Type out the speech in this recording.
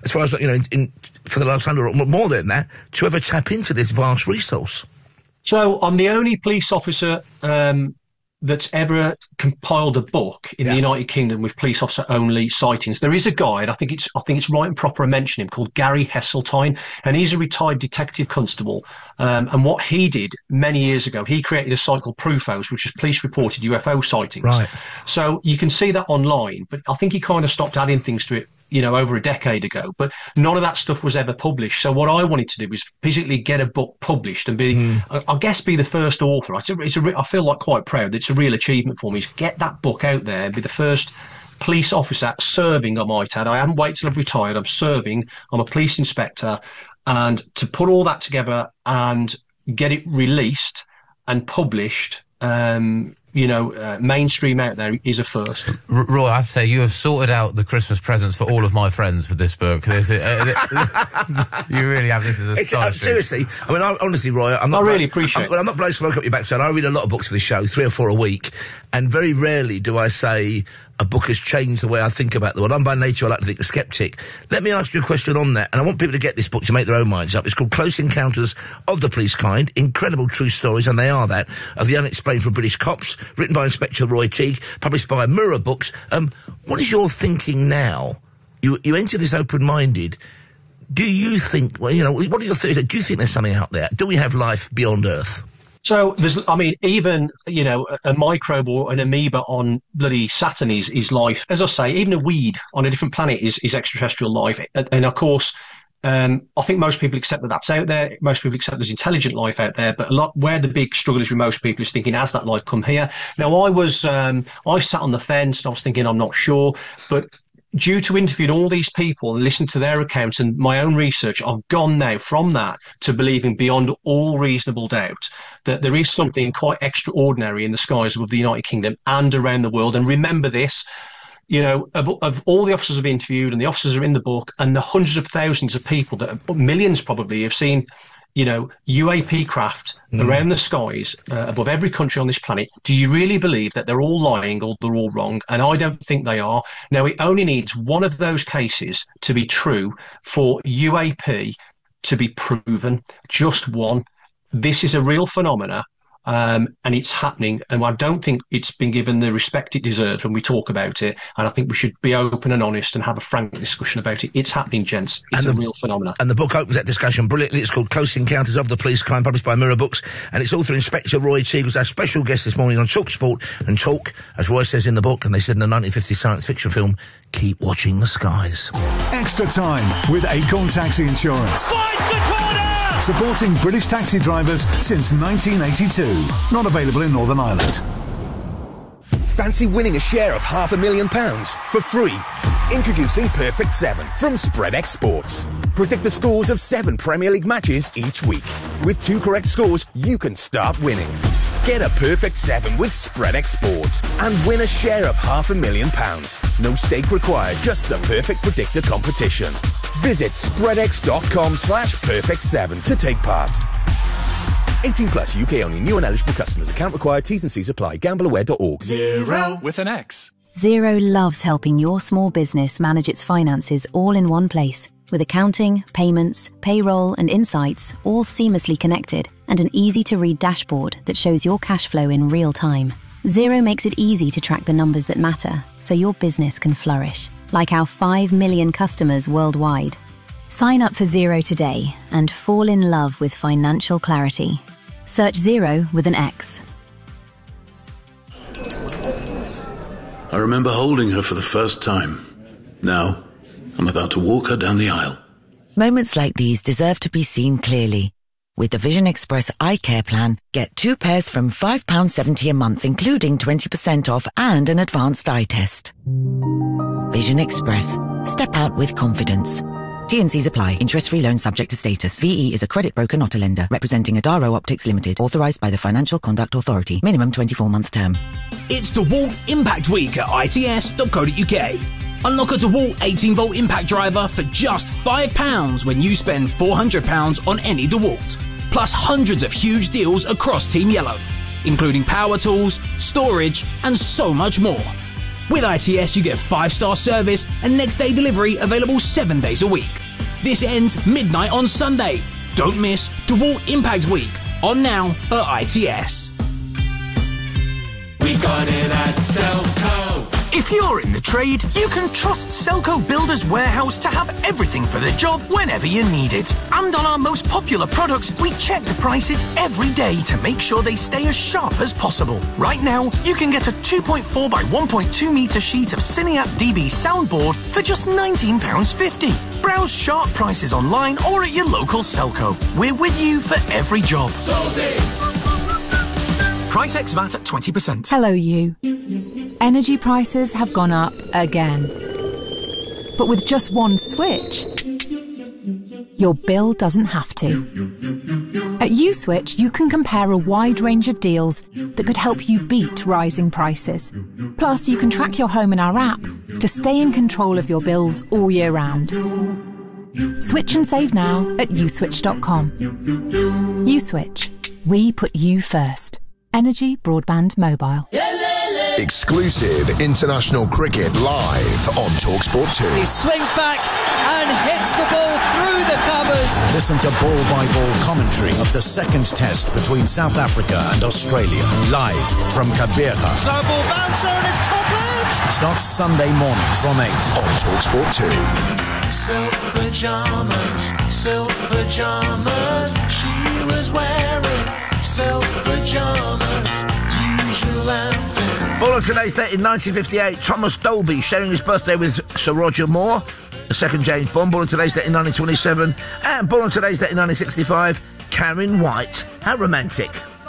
as far as, for the last 100 or more than that, to ever tap into this vast resource? So I'm the only police officer that's ever compiled a book in the United Kingdom with police officer only sightings. There is a guy, and I think it's right and proper to mention him, called Gary Heseltine, and he's a retired detective constable. And what he did many years ago, he created a site called Prufos, which is police reported UFO sightings. Right. So you can see that online, but I think he kind of stopped adding things to it, over a decade ago, but none of that stuff was ever published. So what I wanted to do was physically get a book published and be the first author. I feel like quite proud. It's a real achievement for me, is get that book out there and be the first police officer serving, I might add. I haven't waited till I've retired. I'm serving. I'm a police inspector. And to put all that together and get it released and published, mainstream out there is a first. Roy, I have to say, you have sorted out the Christmas presents for all of my friends with this book. You really have. This is astonishing. Seriously, honestly, Roy, I really appreciate it. I'm not blowing smoke up your backside. I read a lot of books for the show, 3 or 4 a week, and very rarely do I say a book has changed the way I think about the world. I'm by nature, I like to think, a skeptic. Let me ask you a question on that, and I want people to get this book to make their own minds up. It's called Close Encounters of the Police Kind, Incredible True Stories, and they are that, of the unexplained from British cops, written by Inspector Roy Teague, published by Mirror Books. What is your thinking now? You enter this open-minded. Do you think, what are your theories? Do you think there's something out there? Do we have life beyond Earth? So even, a microbe or an amoeba on bloody Saturn is life. As I say, even a weed on a different planet is extraterrestrial life. And of course, I think most people accept that that's out there. Most people accept there's intelligent life out there. But where the big struggle is with most people is thinking, has that life come here? Now, I sat on the fence and I was thinking, I'm not sure. But due to interviewing all these people and listening to their accounts and my own research, I've gone now from that to believing beyond all reasonable doubt that there is something quite extraordinary in the skies of the United Kingdom and around the world. And remember this, of all the officers I've interviewed, and the officers are in the book, and the hundreds of thousands of people millions probably have seen, UAP craft around the skies above every country on this planet. Do you really believe that they're all lying or they're all wrong? And I don't think they are. Now, it only needs one of those cases to be true for UAP to be proven. Just one. This is a real phenomena. And it's happening, and I don't think it's been given the respect it deserves when we talk about it, and I think we should be open and honest and have a frank discussion about it. It's happening, gents. It's a real phenomenon. And the book opens that discussion brilliantly. It's called Close Encounters of the Police Kind, published by Mirror Books, and its author, Inspector Roy Teague, was our special guest this morning on Talk Sport. And talk, as Roy says in the book, and they said in the 1950 science fiction film, keep watching the skies. Extra time with Acorn Taxi Insurance. Fight the corner! Supporting British taxi drivers since 1982. Not available in Northern Ireland. Fancy winning a share of £500,000 for free? Introducing Perfect 7 from SpreadX Sports. Predict the scores of 7 Premier League matches each week. With 2 correct scores, you can start winning. Get a Perfect 7 with SpreadX Sports and win a share of £500,000. No stake required, just the perfect predictor competition. Visit spreadx.com/perfect7 to take part. 18 plus, UK only, new and eligible customers. Account required, T's and C's apply. Gambleaware.org. Xero with an X. Xero loves helping your small business manage its finances all in one place. With accounting, payments, payroll and insights all seamlessly connected, and an easy-to-read dashboard that shows your cash flow in real time. Xero makes it easy to track the numbers that matter so your business can flourish, like our 5 million customers worldwide. Sign up for Xero today and fall in love with financial clarity. Search Xero with an X. I remember holding her for the first time. Now, I'm about to walk her down the aisle. Moments like these deserve to be seen clearly. With the Vision Express Eye Care Plan, get 2 pairs from £5.70 a month, including 20% off and an advanced eye test. Vision Express. Step out with confidence. T&Cs apply. Interest-free loan subject to status. VE is a credit broker, not a lender. Representing Adaro Optics Limited. Authorised by the Financial Conduct Authority. Minimum 24-month term. It's DeWalt Impact Week at its.co.uk. Unlock a DeWalt 18-volt impact driver for just £5 when you spend £400 on any DeWalt. Plus hundreds of huge deals across Team Yellow, including power tools, storage, and so much more. With ITS, you get 5-star service and next-day delivery available 7 days a week. This ends midnight on Sunday. Don't miss DeWalt Impact Week, on now at ITS. We got it at Selco. If you're in the trade, you can trust Selco Builders Warehouse to have everything for the job whenever you need it. And on our most popular products, we check the prices every day to make sure they stay as sharp as possible. Right now, you can get a 2.4 by 1.2 metre sheet of Cineac DB soundboard for just £19.50. Browse sharp prices online or at your local Selco. We're with you for every job. Price ex VAT at 20%. Hello, you. Energy prices have gone up again. But with just one switch, your bill doesn't have to. At USwitch, you can compare a wide range of deals that could help you beat rising prices. Plus, you can track your home in our app to stay in control of your bills all year round. Switch and save now at uswitch.com. USwitch. We put you first. Energy Broadband Mobile. Exclusive international cricket live on TalkSport 2. He swings back and hits the ball through the covers. Listen to ball-by-ball commentary of the second test between South Africa and Australia. Live from Kabirha. Snowball bouncer and it's top edge. Starts Sunday morning from 8 on TalkSport 2. Silk pajamas, she was wearing silk pajamas, usual anthem. Born on today's date in 1958, Thomas Dolby sharing his birthday with Sir Roger Moore, the second James Bond, born on today's date in 1927, and born on today's date in 1965, Karen White. How romantic.